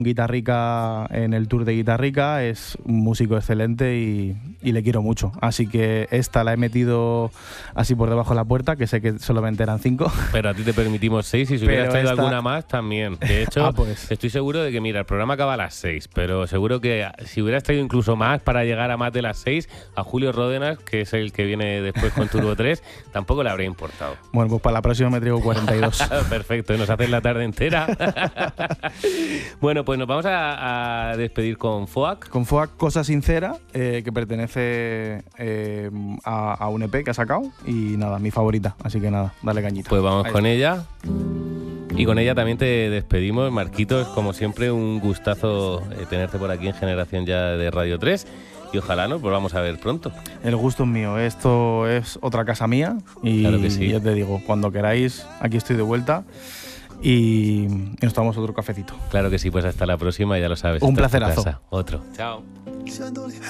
Guitarrica en el tour de Guitarrica, es un músico excelente y le quiero mucho. Así que esta la he metido así por debajo de la puerta, que sé que solamente eran 5. Pero a ti te permitimos 6 y si hubieras traído alguna más también. De hecho, pues. Estoy seguro de que, mira, el programa acaba a las 6, pero seguro que si hubieras traído incluso más para llegar a más de las 6, a Julio Ródenas, que es el que viene después con Turbo 3, tampoco le habría importado. Bueno, pues para la próxima me traigo 42. Perfecto, nos haces la tarde entera. Bueno, pues nos vamos a despedir con FOAK. Con FOAK, Cosa Sincera, que pertenece a un EP que ha sacado. Y nada, mi favorita. Así que nada, dale cañita. Pues vamos Ahí con está. ella. Y con ella también te despedimos. Marquitos, como siempre, un gustazo tenerte por aquí en Generación Ya de Radio 3. Y ojalá nos volvamos a ver pronto. El gusto es mío. Esto es otra casa mía. Y Claro que sí. ya te digo, cuando queráis, aquí estoy de vuelta. Y nos tomamos otro cafecito. Claro que sí, pues hasta la próxima, ya lo sabes. Un Esta es tu placerazo. casa. Otro. Chao.